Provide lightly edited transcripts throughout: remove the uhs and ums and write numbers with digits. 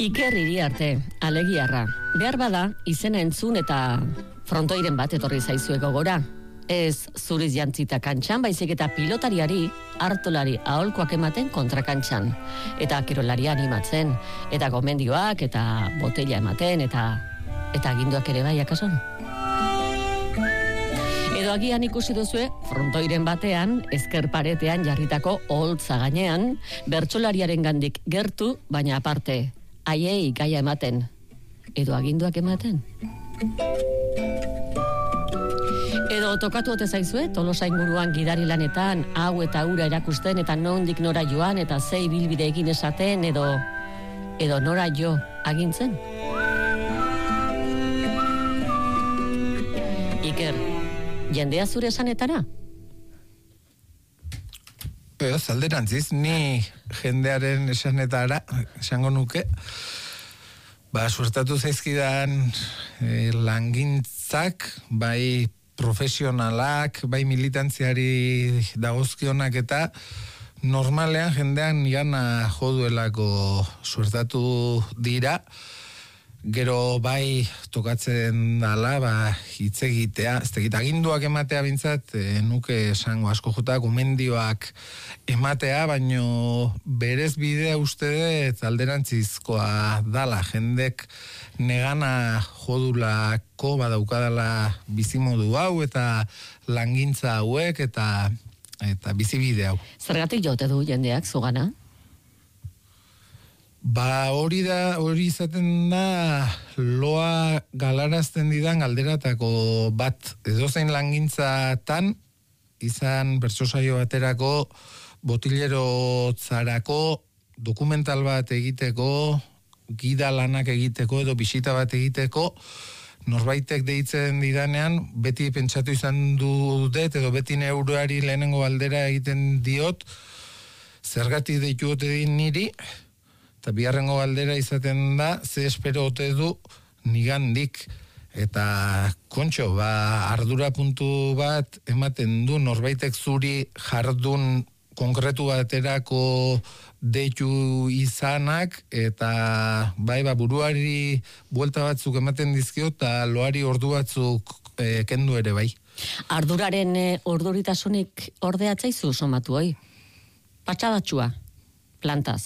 Iker Iriarte, alegiarra. Behar bada, izena entzun eta frontoiren bat etorri zaizuek gogora. Ez zuriz jantzita kantxan, baizik eta pilotariari, hartolari aholkoak ematen kontrakantxan. Eta kirolaria animatzen, eta gomendioak, eta botella ematen, eta aginduak ere bai, akason? Edo agian ikusi duzue, frontoiren batean, ezker paretean jarritako oholtza gainean, bertsolariaren gandik gertu, baina aparte, haiei gaia ematen. Edo aginduak ematen. Edo tokatu ote zaizue, Tolosa inguruan gidari lanetan, hau eta hura erakusten, eta nondik nora joan, eta zei bilbide egin esaten, edo nora jo agintzen. Iker, jendea zure esanetara? Alderantziz, ni jendearen esanetara, esango nuke, suertatu zaizkidan langintzak, bai profesionalak, bai militantziari dagozkionak eta normalean jendean gana joduelako suertatu dira. Gero bai tokatzen dala, hitz egitea, ez tegit aginduak ematea bintzat, nuke esango asko jota, gomendioak ematea, baino berez bidea uste alderantzizkoa dala, jendek negana jodulako badaukadala bizimodu hau, eta langintza hauek, eta bizibide hau. Zergatik jote du jendeak zugana? Hori izaten da loa galarazten didan galderatako bat. Edozein langintzatan, izan bertsosaio baterako, botilerotzarako, dokumental bat egiteko, gida lanak egiteko, edo bisita bat egiteko, norbaitek deitzen didanean, beti pentsatu izan dudet, edo beti neuroari lehenengo galdera egiten diot, zergatik deitu ote din niri, eta biharrengo galdera izaten da, ze espero ote du nigandik. Eta kontxo, ardura puntu bat ematen du, norbaitek zuri jardun konkretu baterako deitu izanak, eta buruari buelta batzuk ematen dizkio, eta loari ordu batzuk kendu ere bai. Arduraren orduritasunik ordeatzaizu somatu hoi? Patxadatxua, plantaz.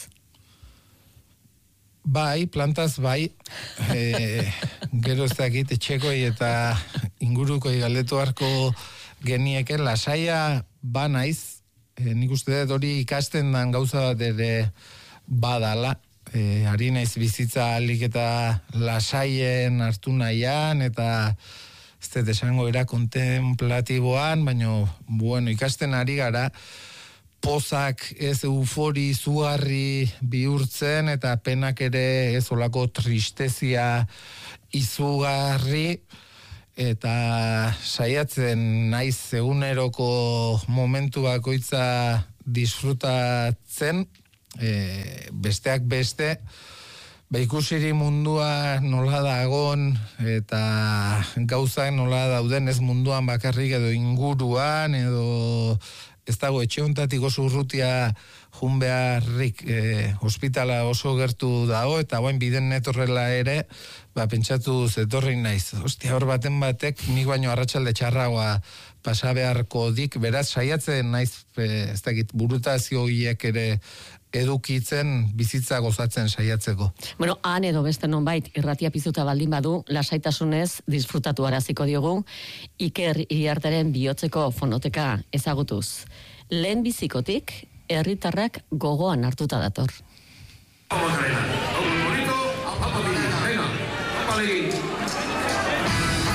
Bai, plantaz bai, gero ez dakit etxekoi eta ingurukoi galdetu harko genieken, lasaia naiz, nik uste dut hori ikasten dan gauza bat ere badala, ari naiz bizitza alik eta lasaien hartu nahian, eta ez dut esango era kontemplatiboan, baina ikasten ari gara, pozak ez eufori izugarri bihurtzen, eta penak ere ez olako tristezia izugarri, eta saiatzen naiz eguneroko momentu bakoitza disfrutatzen, besteak beste, ikusiri mundua nola dagon, eta gauzak nola dauden ez munduan bakarrik edo inguruan, edo ez dago etxe hontatik oso urrutia jun beharrik hospitala oso gertu dago, eta guain biden netorrela ere, pentsatu zetorri naiz. Hor baten batek, nik baino arratsalde txarragoa pasa beharko dik, beraz saiatzen naiz, ez dakit, burutazio horiek ere edukitzen, bizitza gozatzen saiatzeko. Han edo beste nonbait irratia pizuta baldin badu, lasaitasunez disfrutatu araziko diogu, Iker Iriarteren bihotzeko fonoteka ezagutuz. Lehen bizikotik, herritarrak gogoan hartuta dator.